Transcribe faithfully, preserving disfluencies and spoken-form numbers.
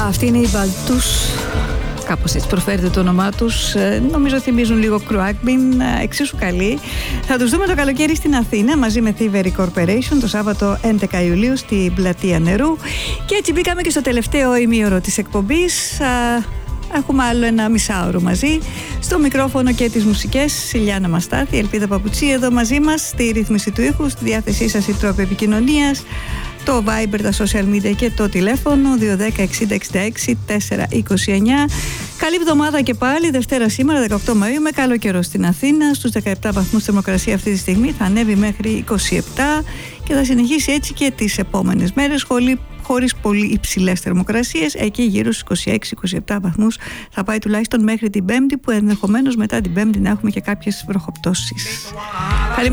Αυτή είναι η Μπαλτούς, κάπως έτσι προφέρεται το όνομά τους. Νομίζω θυμίζουν λίγο Κρουάκμπιν, εξίσου καλή. Θα τους δούμε το καλοκαίρι στην Αθήνα μαζί με Thievery Corporation το Σάββατο έντεκα Ιουλίου στην Πλατεία Νερού. Και έτσι μπήκαμε και στο τελευταίο ημίωρο της εκπομπής. Έχουμε άλλο ένα μισάωρο μαζί. Στο μικρόφωνο και τις μουσικές, Ηλιάνα Μαστάθη, Ελπίδα Παπουτσί εδώ μαζί μας, στη ρύθμιση του ήχου, στη διάθεσή σας οι τρόποι επικοινωνίας, το Viber, τα social media και το τηλέφωνο δύο ένα μηδέν εξήντα εξήντα έξι τετρακόσια είκοσι εννιά. Καλή εβδομάδα και πάλι, Δευτέρα σήμερα δεκαοκτώ Μαΐου με καλό καιρό στην Αθήνα. Στους δεκαεπτά βαθμούς θερμοκρασία αυτή τη στιγμή, θα ανέβει μέχρι είκοσι επτά και θα συνεχίσει έτσι και τις επόμενες μέρες, χωρίς πολύ υψηλές θερμοκρασίες. Εκεί γύρω στους είκοσι έξι είκοσι επτά βαθμούς θα πάει τουλάχιστον μέχρι την Πέμπτη, που ενδεχομένως μετά την Πέμπτη να έχουμε και κάποιες βροχοπτώσεις.